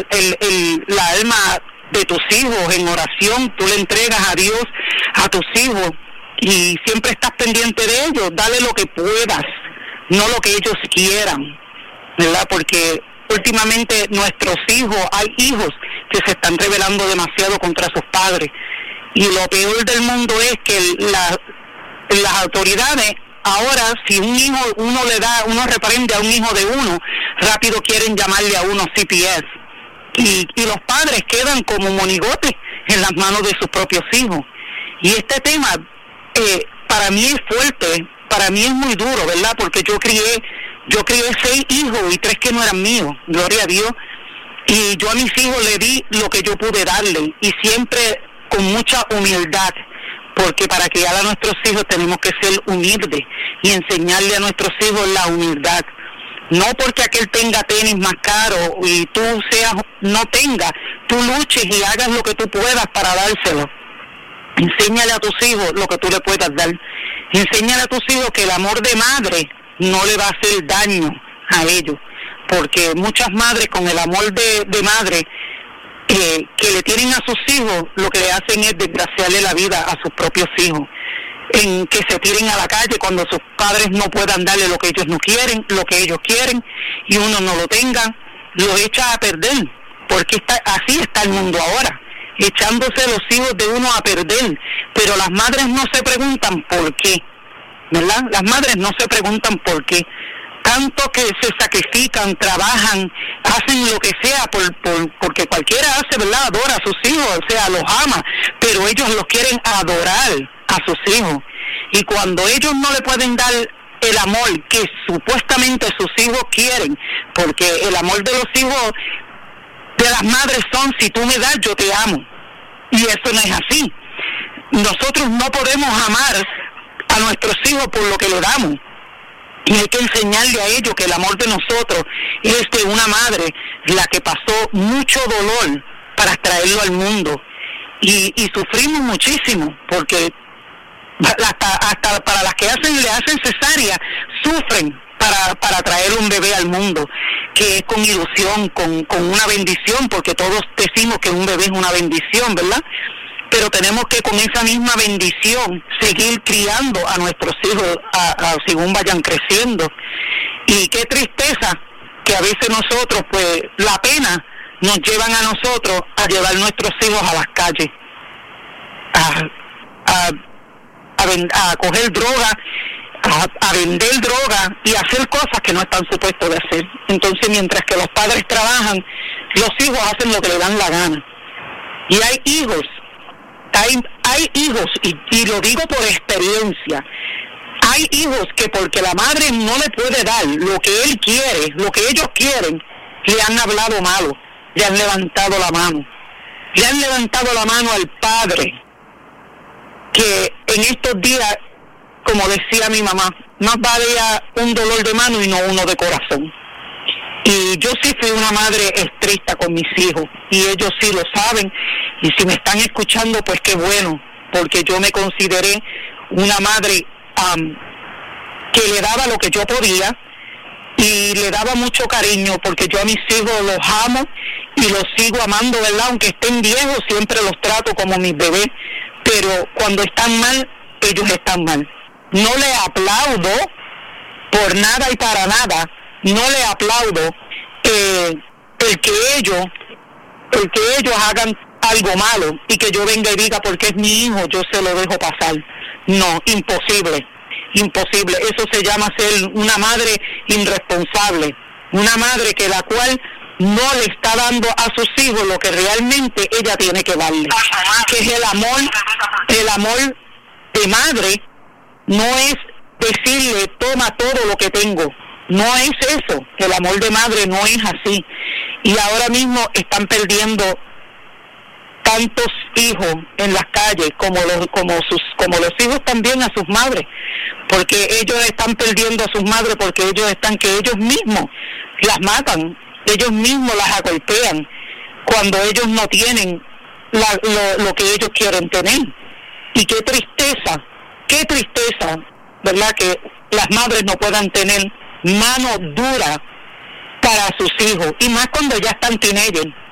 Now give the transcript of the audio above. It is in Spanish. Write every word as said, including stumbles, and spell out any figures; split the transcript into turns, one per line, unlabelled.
el, el, la alma de tus hijos en oración, tú le entregas a Dios a tus hijos y siempre estás pendiente de ellos. Dale lo que puedas, no lo que ellos quieran, ¿verdad? Porque últimamente nuestros hijos, hay hijos que se están rebelando demasiado contra sus padres, y lo peor del mundo es que la, las autoridades ahora, si un hijo, uno le da, uno reprende a un hijo de uno, rápido quieren llamarle a uno C P S, y, y los padres quedan como monigotes en las manos de sus propios hijos. Y este tema eh, para mí es fuerte, para mí es muy duro, ¿verdad? Porque yo crié, yo crié seis hijos y tres que no eran míos, gloria a Dios, y yo a mis hijos le di lo que yo pude darle, y siempre con mucha humildad, porque para criar a nuestros hijos tenemos que ser humildes y enseñarle a nuestros hijos la humildad. No porque aquel tenga tenis más caro y tú seas, no tenga, tú luches y hagas lo que tú puedas para dárselo. Enséñale a tus hijos lo que tú le puedas dar. Enséñale a tus hijos que el amor de madre no le va a hacer daño a ellos, porque muchas madres con el amor de, de madre eh, que le tienen a sus hijos, lo que le hacen es desgraciarle la vida a sus propios hijos, en que se tiren a la calle cuando sus padres no puedan darle lo que ellos no quieren, lo que ellos quieren, y uno no lo tenga, lo echa a perder, porque está, así está el mundo ahora, echándose los hijos de uno a perder. Pero las madres no se preguntan por qué, ¿verdad? Las madres no se preguntan por qué. Tanto que se sacrifican, trabajan, hacen lo que sea, por, por porque cualquiera hace, ¿verdad? Adora a sus hijos, o sea, los ama, pero ellos los quieren adorar a sus hijos. Y cuando ellos no le pueden dar el amor que supuestamente sus hijos quieren, porque el amor de los hijos de las madres son, si tú me das, yo te amo. Y eso no es así. Nosotros no podemos amar a nuestros hijos por lo que le damos. Y hay que enseñarle a ellos que el amor de nosotros es de una madre, la que pasó mucho dolor para traerlo al mundo. Y, y sufrimos muchísimo, porque hasta, hasta para las que hacen le hacen cesárea, sufren para, para traer un bebé al mundo, que es con ilusión, con, con una bendición, porque todos decimos que un bebé es una bendición, ¿verdad? Pero tenemos que con esa misma bendición seguir criando a nuestros hijos a, a, según vayan creciendo. Y qué tristeza que a veces nosotros, pues, la pena nos llevan a nosotros a llevar nuestros hijos a las calles, a, a, a, ven, a coger droga, a, a vender droga y a hacer cosas que no están supuestos de hacer. Entonces, mientras que los padres trabajan, los hijos hacen lo que le dan la gana. Y hay hijos Hay, hay hijos, y, y lo digo por experiencia, hay hijos que porque la madre no le puede dar lo que él quiere, lo que ellos quieren, le han hablado malo, le han levantado la mano, le han levantado la mano al padre, que en estos días, como decía mi mamá, más valía un dolor de mano y no uno de corazón. Y yo sí fui una madre estricta con mis hijos, y ellos sí lo saben, y si me están escuchando, pues qué bueno, porque yo me consideré una madre um, que le daba lo que yo podía, y le daba mucho cariño, porque yo a mis hijos los amo, y los sigo amando, ¿verdad? Aunque estén viejos, siempre los trato como mis bebés, pero cuando están mal, ellos están mal. No le aplaudo por nada y para nada, no le aplaudo eh, el que ellos el que ellos hagan algo malo y que yo venga y diga porque es mi hijo yo se lo dejo pasar. No, imposible, imposible. Eso se llama ser una madre irresponsable, una madre que la cual no le está dando a sus hijos lo que realmente ella tiene que darle, que es el amor. El amor de madre no es decirle toma todo lo que tengo. No es eso, el amor de madre no es así. Y ahora mismo están perdiendo tantos hijos en las calles, como los, como sus, como los hijos también a sus madres, porque ellos están perdiendo a sus madres, porque ellos están, que ellos mismos las matan, ellos mismos las golpean, cuando ellos no tienen la, lo, lo que ellos quieren tener. Y qué tristeza, qué tristeza, ¿verdad? Que las madres no puedan tener mano dura para sus hijos, y más cuando ya están teenagers,